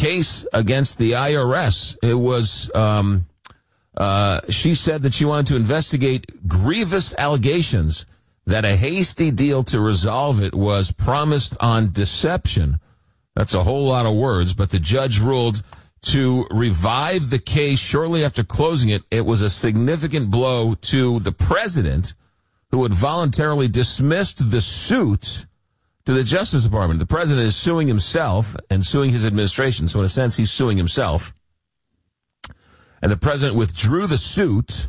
case against the IRS. It was, she said that she wanted to investigate grievous allegations that a hasty deal to resolve it was promised on deception. That's a whole lot of words, but the judge ruled to revive the case shortly after closing it. It was a significant blow to the president, who had voluntarily dismissed the suit to the Justice Department. The president is suing himself and suing his administration, so in a sense he's suing himself. And the president withdrew the suit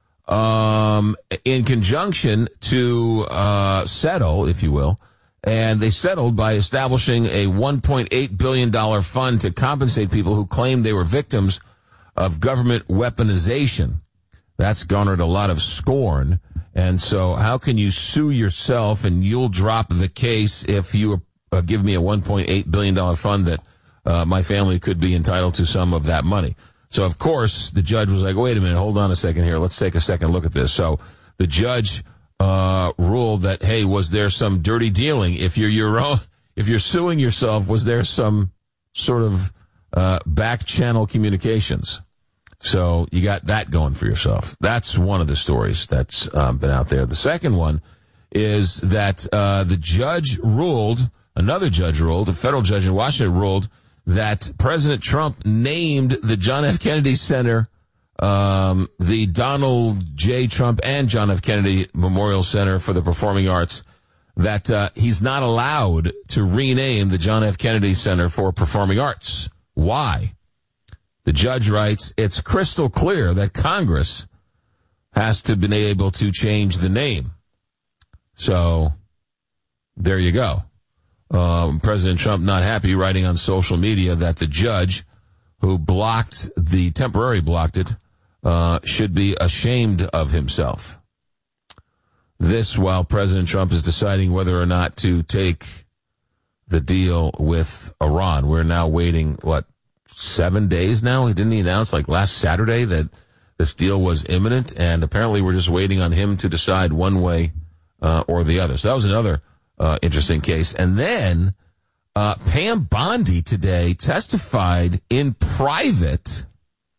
in conjunction to settle, if you will. And they settled by establishing a $1.8 billion fund to compensate people who claimed they were victims of government weaponization. That's garnered a lot of scorn. And so how can you sue yourself and you'll drop the case if you give me a $1.8 billion fund that my family could be entitled to some of that money? So, of course, the judge was like, wait a minute, hold on a second here. Let's take a second look at this. So the judge ruled that, hey, was there some dirty dealing? If you're suing yourself, was there some sort of back channel communications? So you got that going for yourself. That's one of the stories that's been out there. The second one is that the judge ruled, another judge ruled, a federal judge in Washington ruled that President Trump named the John F. Kennedy Center, the Donald J. Trump and John F. Kennedy Memorial Center for the Performing Arts, that he's not allowed to rename the John F. Kennedy Center for Performing Arts. Why? The judge writes, it's crystal clear that Congress has to be able to change the name. So there you go. President Trump not happy, writing on social media that the judge who temporarily blocked it, should be ashamed of himself. This while President Trump is deciding whether or not to take the deal with Iran. We're now waiting, 7 days now? Didn't he announce last Saturday that this deal was imminent? And apparently we're just waiting on him to decide one way or the other. So that was another interesting case. And then Pam Bondi today testified in private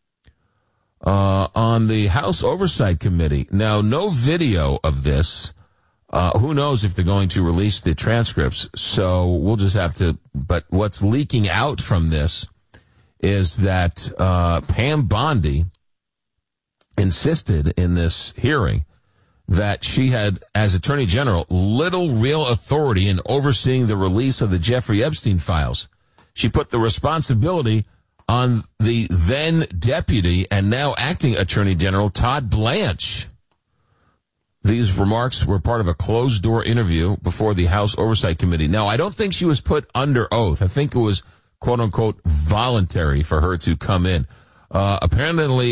on the House Oversight Committee. Now, no video of this. Who knows if they're going to release the transcripts. So we'll just have to. But what's leaking out from this is that Pam Bondi insisted in this hearing that she had, as Attorney General, little real authority in overseeing the release of the Jeffrey Epstein files. She put the responsibility on the then deputy and now acting Attorney General, Todd Blanche. These remarks were part of a closed-door interview before the House Oversight Committee. Now, I don't think she was put under oath. I think it was, quote-unquote, voluntary for her to come in. Apparently,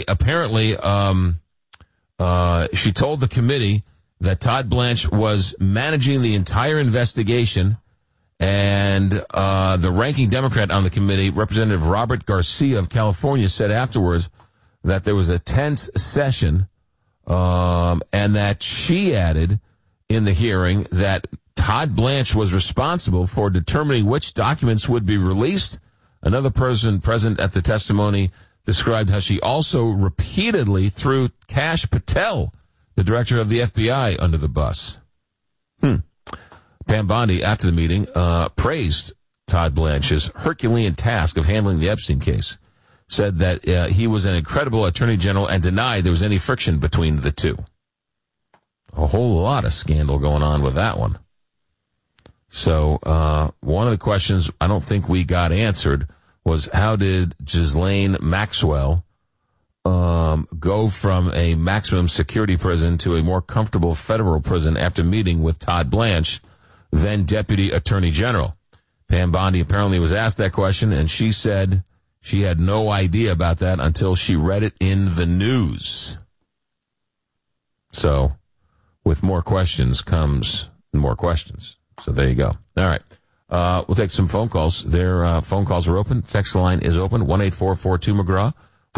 she told the committee that Todd Blanche was managing the entire investigation, and the ranking Democrat on the committee, Representative Robert Garcia of California, said afterwards that there was a tense session, and that she added in the hearing that Todd Blanche was responsible for determining which documents would be released. Another person present at the testimony described how she also repeatedly threw Kash Patel, the director of the FBI, under the bus. Pam Bondi, after the meeting, praised Todd Blanche's Herculean task of handling the Epstein case, said that he was an incredible attorney general and denied there was any friction between the two. A whole lot of scandal going on with that one. So one of the questions I don't think we got answered was, how did Ghislaine Maxwell go from a maximum security prison to a more comfortable federal prison after meeting with Todd Blanche, then Deputy Attorney General? Pam Bondi apparently was asked that question, and she said she had no idea about that until she read it in the news. So with more questions comes more questions. So there you go. All right. We'll take some phone calls. Their phone calls are open. Text line is open. 1-844-2-McGraw.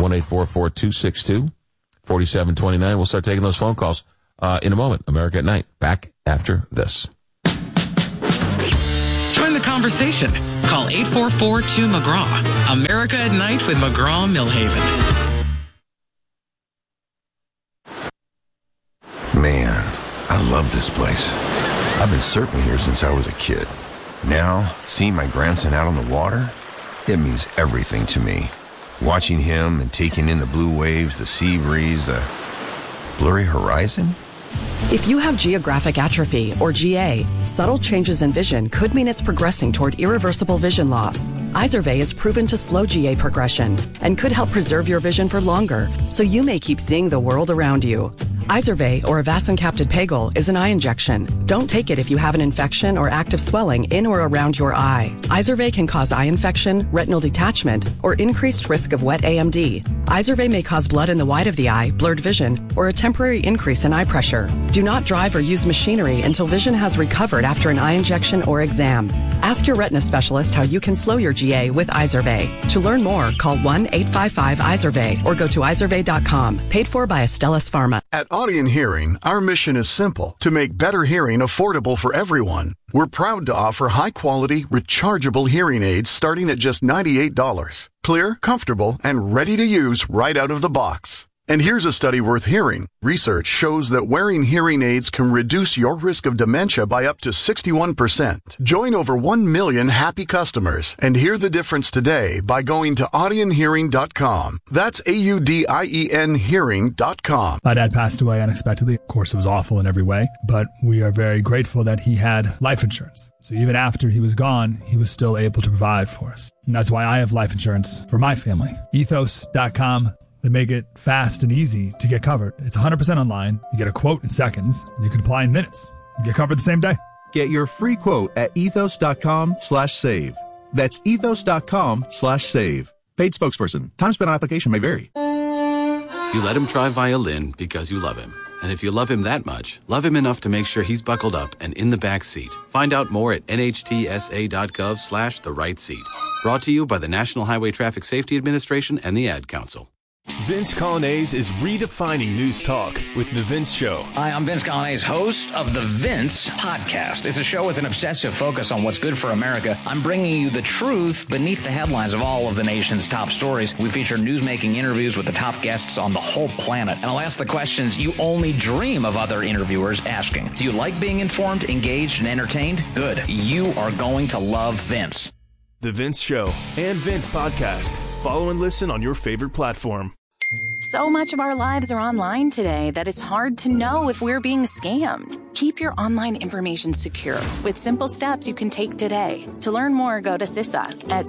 1-844-262-4729. We'll start taking those phone calls in a moment. America at Night. Back after this. Join the conversation. Call 844-2-McGraw. America at Night with McGraw-Millhaven. Man, I love this place. I've been surfing here since I was a kid. Now, seeing my grandson out on the water, it means everything to me. Watching him and taking in the blue waves, the sea breeze, the blurry horizon. If you have geographic atrophy, or GA, subtle changes in vision could mean it's progressing toward irreversible vision loss. Izervay is proven to slow GA progression and could help preserve your vision for longer, so you may keep seeing the world around you. Izervay, or avacincaptad pegol, is an eye injection. Don't take it if you have an infection or active swelling in or around your eye. Izervay can cause eye infection, retinal detachment, or increased risk of wet AMD. Izervay may cause blood in the white of the eye, blurred vision, or a temporary increase in eye pressure. Do not drive or use machinery until vision has recovered after an eye injection or exam. Ask your retina specialist how you can slow your GA with Izervay. To learn more, call 1-855-IZERVAY or go to izervay.com. Paid for by Astellas Pharma. At Audien Hearing, our mission is simple: to make better hearing affordable for everyone. We're proud to offer high-quality, rechargeable hearing aids starting at just $98. Clear, comfortable, and ready to use right out of the box. And here's a study worth hearing. Research shows that wearing hearing aids can reduce your risk of dementia by up to 61%. Join over 1 million happy customers and hear the difference today by going to audienhearing.com. That's AUDIEN hearing.com. My dad passed away unexpectedly. Of course, it was awful in every way, but we are very grateful that he had life insurance. So even after he was gone, he was still able to provide for us. And that's why I have life insurance for my family. Ethos.com. They make it fast and easy to get covered. It's 100% online. You get a quote in seconds, and you can apply in minutes. You get covered the same day. Get your free quote at ethos.com/save. That's ethos.com/save. Paid spokesperson. Time spent on application may vary. You let him try violin because you love him. And if you love him that much, love him enough to make sure he's buckled up and in the back seat. Find out more at nhtsa.gov/the right seat. Brought to you by the National Highway Traffic Safety Administration and the Ad Council. Vince Colonnese is redefining news talk with The Vince Show. Hi, I'm Vince Colonnese, host of The Vince Podcast. It's a show with an obsessive focus on what's good for America. I'm bringing you the truth beneath the headlines of all of the nation's top stories. We feature newsmaking interviews with the top guests on the whole planet. And I'll ask the questions you only dream of other interviewers asking. Do you like being informed, engaged, and entertained? Good. You are going to love Vince. The Vince Show and Vince Podcast. Follow and listen on your favorite platform. So much of our lives are online today that it's hard to know if we're being scammed. Keep your online information secure with simple steps you can take today. To learn more, go to CISA at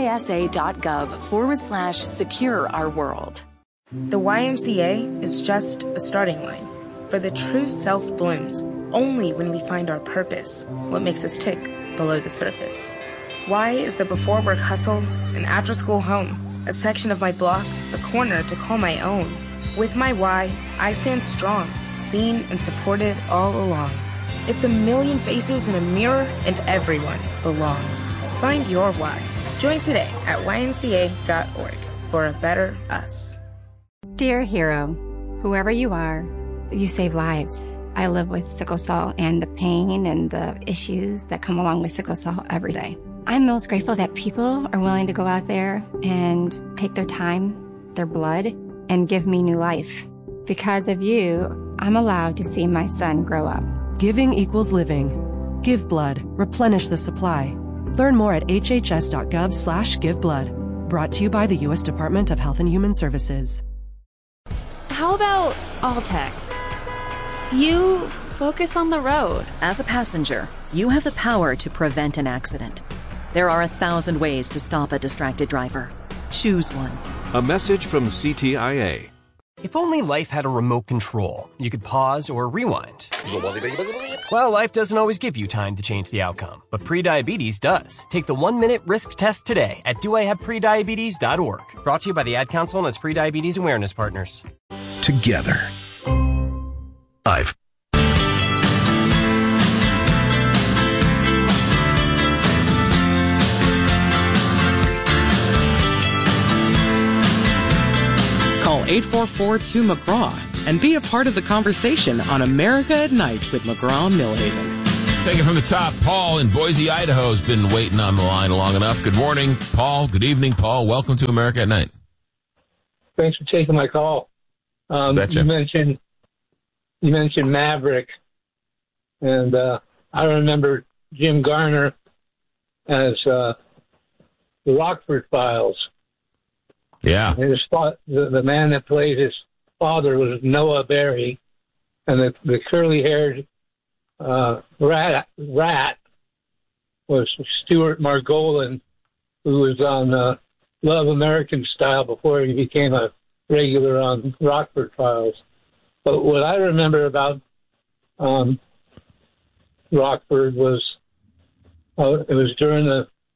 CISA.gov/secure our world. The YMCA is just a starting line. For the true self blooms only when we find our purpose, what makes us tick below the surface. Y is the before work hustle, an after school home, a section of my block, a corner to call my own. With my Y, I stand strong, seen and supported all along. It's a million faces in a mirror, and everyone belongs. Find your Y. Join today at ymca.org for a better us. Dear hero, whoever you are, you save lives. I live with sickle cell and the pain and the issues that come along with sickle cell every day. I'm most grateful that people are willing to go out there and take their time, their blood, and give me new life. Because of you, I'm allowed to see my son grow up. Giving equals living. Give blood. Replenish the supply. Learn more at hhs.gov/giveblood. Brought to you by the U.S. Department of Health and Human Services. How about all text? You focus on the road. As a passenger, you have the power to prevent an accident. There are 1,000 ways to stop a distracted driver. Choose one. A message from CTIA. If only life had a remote control, you could pause or rewind. Well, life doesn't always give you time to change the outcome, but prediabetes does. Take the 1-minute risk test today at doihaveprediabetes.org. Brought to you by the Ad Council and its prediabetes awareness partners. Together. Live. Call 844-2-McGraw and be a part of the conversation on America at Night with McGraw-Millhaven. take it from the top. Paul in Boise, Idaho has been waiting on the line long enough. Good morning, Paul. Good evening, Paul. Welcome to America at Night. Thanks for taking my call. You mentioned Maverick, and I remember Jim Garner as the Rockford Files. Yeah. And the man that played his father was Noah Berry, and the curly-haired rat was Stuart Margolin, who was on Love American Style before he became a regular on Rockford Files. But what I remember about Rockford was it was during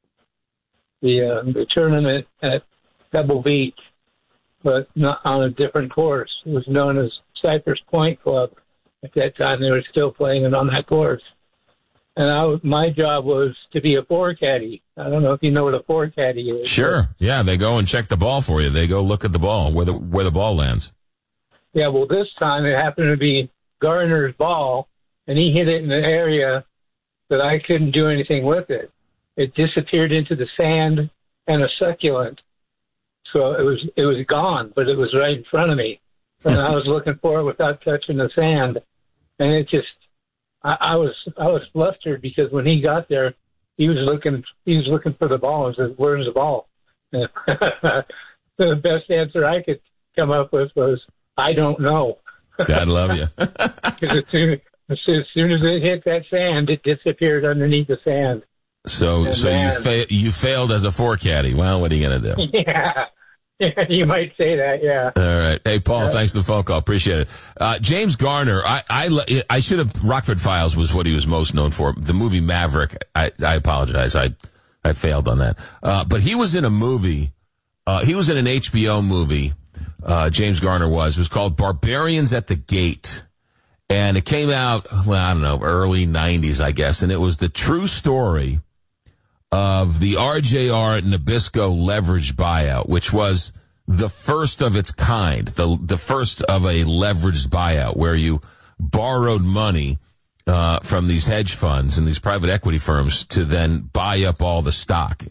the tournament at Pebble Beach, but not on a different course. It was known as Cypress Point Club. At that time, they were still playing it on that course. And my job was to be a four caddy. I don't know if you know what a four caddy is. Sure. Yeah, they go and check the ball for you. They go look at the ball, where the ball lands. Yeah, well, this time it happened to be Garner's ball, and he hit it in an area that I couldn't do anything with it. It disappeared into the sand and a succulent. So it was gone, but it was right in front of me. And I was looking for it without touching the sand. And it just, I was flustered because when he got there, he was looking for the ball and said, "Where's the ball?" And the best answer I could come up with was, "I don't know." God love you. Because as soon as it hit that sand, it disappeared underneath the sand. So you failed as a four caddy. Well, what are you going to do? Yeah. You might say that, yeah. All right. Hey, Paul, thanks for the phone call. Appreciate it. James Garner, I should have, Rockford Files was what he was most known for. The movie Maverick, I apologize. I failed on that. But he was in a movie, he was in an HBO movie, James Garner was. It was called Barbarians at the Gate. And it came out, well, I don't know, early 90s, I guess. And it was the true story of the RJR Nabisco leverage buyout, which was the first of its kind, the first of a leveraged buyout where you borrowed money from these hedge funds and these private equity firms to then buy up all the stock.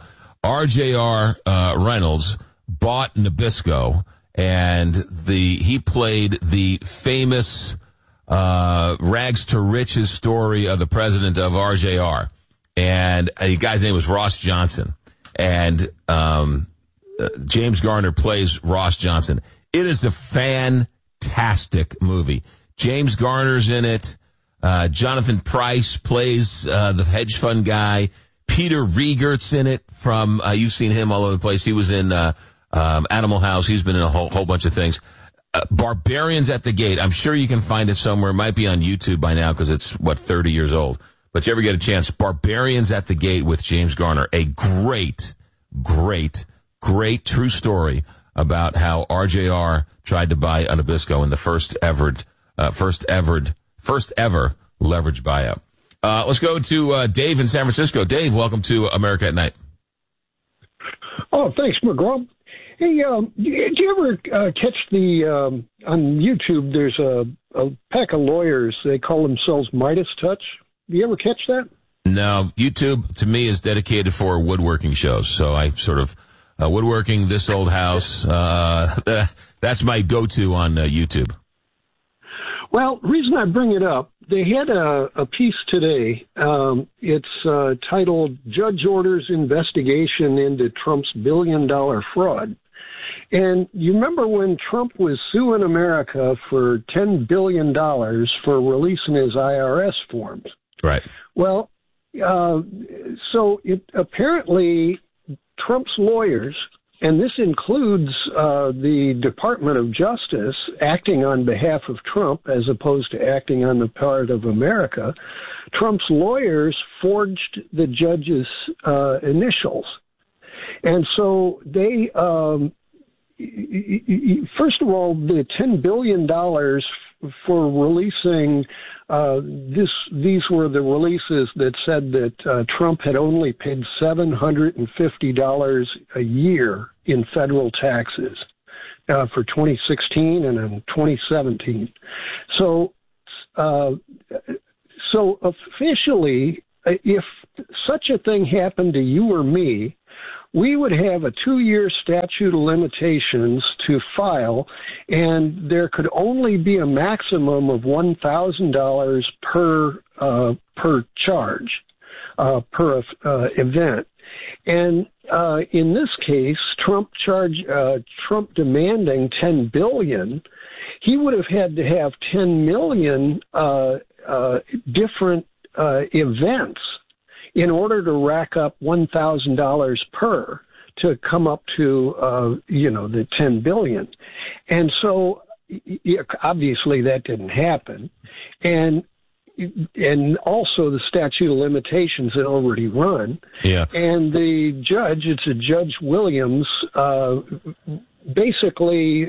So Reynolds bought Nabisco, and he played the famous rags to riches story of the president of RJR. And a guy's name was Ross Johnson. And James Garner plays Ross Johnson. It is a fantastic movie. James Garner's in it. Jonathan Pryce plays the hedge fund guy. Peter Riegert's in it from, you've seen him all over the place. He was in Animal House. He's been in a whole bunch of things. Barbarians at the Gate. I'm sure you can find it somewhere. It might be on YouTube by now because it's, 30 years old. But you ever get a chance, Barbarians at the Gate with James Garner. A great true story about how RJR tried to buy a Nabisco in the first ever leverage buyout. Let's go to Dave in San Francisco. Dave, welcome to America at Night. Oh, thanks, McGraw. Hey, did you ever catch on YouTube, there's a pack of lawyers, they call themselves Midas Touch. Do you ever catch that? No, YouTube to me is dedicated for woodworking shows. So I sort of, woodworking, This Old House, that's my go-to on YouTube. Well, the reason I bring it up, they had a piece today. It's titled Judge Orders Investigation into Trump's billion-dollar fraud. And you remember when Trump was suing America for $10 billion for releasing his IRS forms? Right. Well, so apparently Trump's lawyers, and this includes the Department of Justice acting on behalf of Trump as opposed to acting on the part of America, Trump's lawyers forged the judge's initials. And so they, first of all, the $10 billion for releasing these were the releases that said that Trump had only paid $750 a year in federal taxes for 2016 and in 2017. So So officially, if such a thing happened to you or me, we would have a 2-year statute of limitations to file, and there could only be a maximum of $1,000 per charge, per event. And in this case, Trump demanding $10 billion, he would have had to have 10 million different events in order to rack up $1,000 per to come up to the 10 billion. And so obviously that didn't happen. And also the statute of limitations had already run. Yeah. And the judge, it's a Judge Williams, basically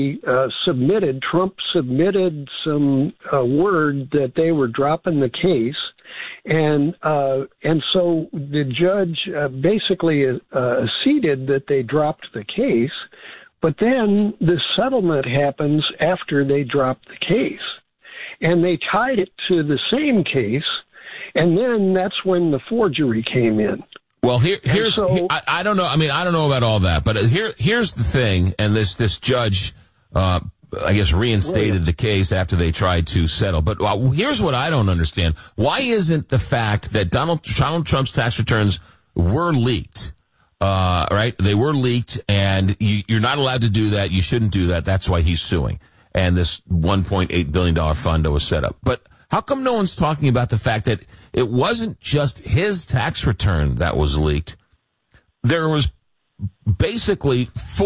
Trump submitted some word that they were dropping the case. And so the judge basically acceded that they dropped the case, but then the settlement happens after they dropped the case. And they tied it to the same case, and then that's when the forgery came in. Well, I don't know. I mean, I don't know about all that, but here's the thing, and this judge, I guess, reinstated the case after they tried to settle. But here's what I don't understand. Why isn't the fact that Donald Trump's tax returns were leaked, right? They were leaked, and you're not allowed to do that. You shouldn't do that. That's why he's suing. And this $1.8 billion fund was set up. But how come no one's talking about the fact that it wasn't just his tax return that was leaked? There was basically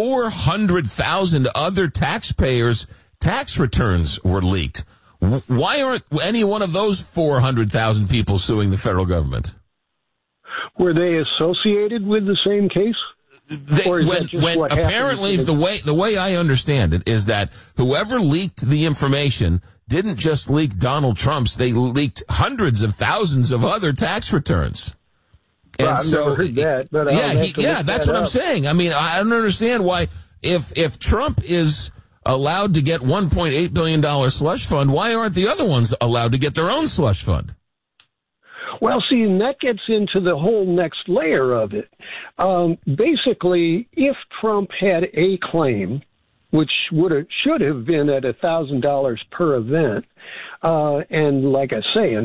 400,000 other taxpayers' tax returns were leaked. Why aren't any one of those 400,000 people suing the federal government? Were they associated with the same case? Apparently the way I understand it is that whoever leaked the information didn't just leak Donald Trump's, they leaked hundreds of thousands of other tax returns. And I've never heard that, but that's what I'm saying. I mean, I don't understand why if Trump is allowed to get $1.8 billion slush fund, why aren't the other ones allowed to get their own slush fund? Well, see, and that gets into the whole next layer of it. Basically, if Trump had a claim, which should have been at $1,000 per event, and like I say,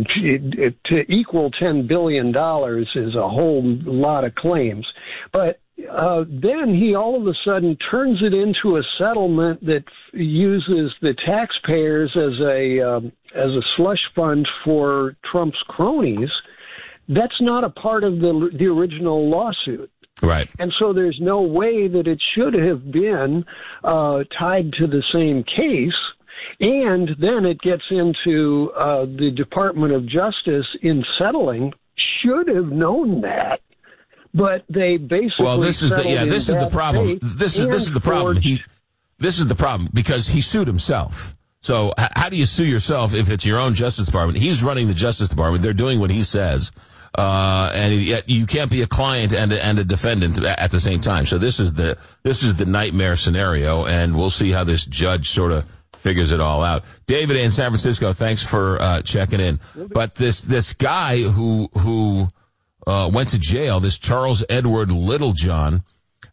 to equal $10 billion is a whole lot of claims. But then he all of a sudden turns it into a settlement that uses the taxpayers as a slush fund for Trump's cronies. That's not a part of the original lawsuit. Right. And so there's no way that it should have been tied to the same case. And then it gets into the Department of Justice in settling should have known that. But they basically this is the problem. This is the problem. This is the problem because he sued himself. So how do you sue yourself if it's your own Justice Department? He's running the Justice Department. They're doing what he says. And yet you can't be a client and a defendant at the same time. So this is the nightmare scenario, and we'll see how this judge sort of figures it all out. David in San Francisco, thanks for checking in. But this guy who went to jail, this Charles Edward Littlejohn,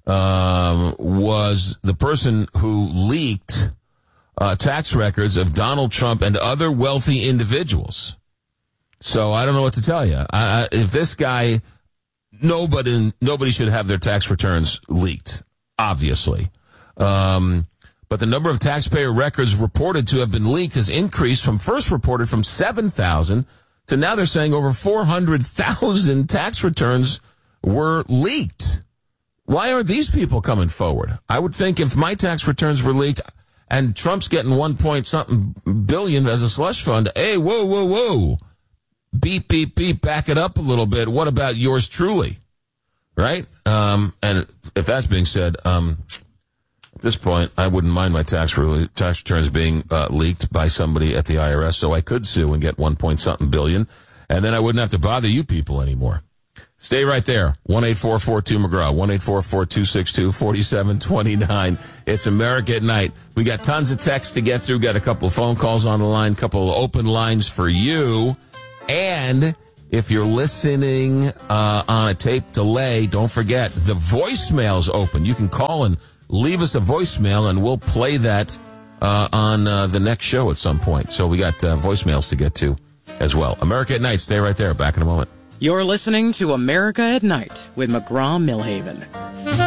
was the person who leaked tax records of Donald Trump and other wealthy individuals. So I don't know what to tell you. If this guy, nobody should have their tax returns leaked, obviously. But the number of taxpayer records reported to have been leaked has increased first reported from 7,000 to now they're saying over 400,000 tax returns were leaked. Why aren't these people coming forward? I would think if my tax returns were leaked and Trump's getting 1-point-something billion as a slush fund, hey, whoa. Beep, beep, beep, back it up a little bit. What about yours truly? Right? And if that's being said, at this point, I wouldn't mind my tax returns being leaked by somebody at the IRS, so I could sue and get 1-point-something billion, and then I wouldn't have to bother you people anymore. Stay right there. 1-844-2-McGraw, 1-844-262-4729. It's America at Night. We got tons of texts to get through, got a couple of phone calls on the line, couple of open lines for you. And if you're listening on a tape delay, don't forget, the voicemail's open. You can call and leave us a voicemail, and we'll play that on the next show at some point. So we got voicemails to get to as well. America at Night. Stay right there. Back in a moment. You're listening to America at Night with McGraw-Milhaven.